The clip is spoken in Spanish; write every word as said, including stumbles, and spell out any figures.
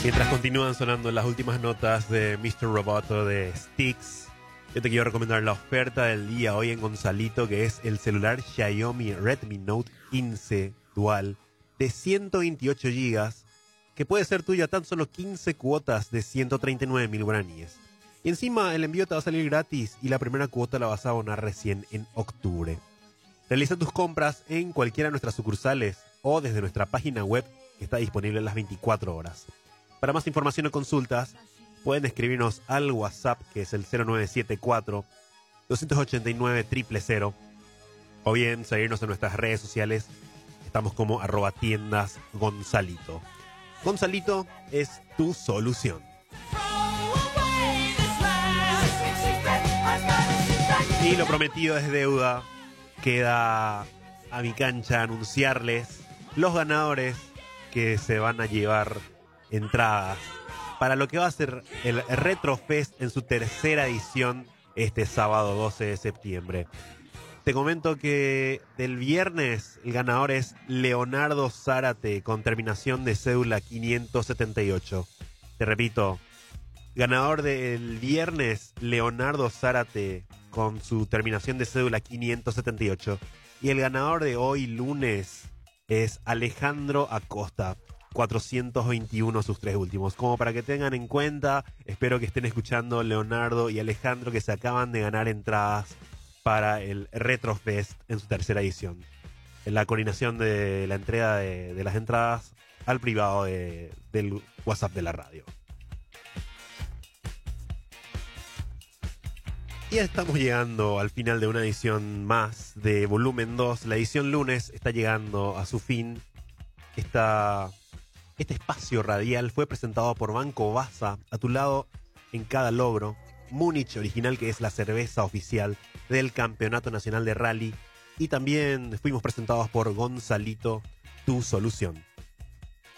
Mientras continúan sonando las últimas notas de mister Roboto de Styx, yo te quiero recomendar la oferta del día hoy en Gonzalito, que es el celular Xiaomi Redmi Note quince Dual de ciento veintiocho gigas, que puede ser tuya a tan solo quince cuotas de ciento treinta y nueve mil guaraníes. Y encima el envío te va a salir gratis y la primera cuota la vas a abonar recién en octubre. Realiza tus compras en cualquiera de nuestras sucursales o desde nuestra página web, que está disponible las veinticuatro horas. Para más información o consultas, pueden escribirnos al WhatsApp, que es el cero nueve siete cuatro, dos ocho nueve, cero cero cero, o bien seguirnos en nuestras redes sociales. Estamos como arroba tiendas Gonzalito. Gonzalito es tu solución. Y lo prometido es deuda. Queda a mi cancha anunciarles los ganadores que se van a llevar entradas para lo que va a ser el Retrofest en su tercera edición este sábado doce de septiembre. Te comento que del viernes el ganador es Leonardo Zárate con terminación de cédula quinientos setenta y ocho. Te repito, ganador del viernes Leonardo Zárate con su terminación de cédula quinientos setenta y ocho. Y el ganador de hoy lunes es Alejandro Acosta, cuatrocientos veintiuno sus tres últimos. Como para que tengan en cuenta, espero que estén escuchando Leonardo y Alejandro, que se acaban de ganar entradas para el Retrofest en su tercera edición. En la coordinación de la entrega de, de las entradas al privado de, del WhatsApp de la radio. Y ya estamos llegando al final de una edición más de Volumen dos. La edición lunes está llegando a su fin. Esta... Este espacio radial fue presentado por Banco Baza, a tu lado en cada logro. Múnich Original, que es la cerveza oficial del Campeonato Nacional de Rally. Y también fuimos presentados por Gonzalito, tu solución.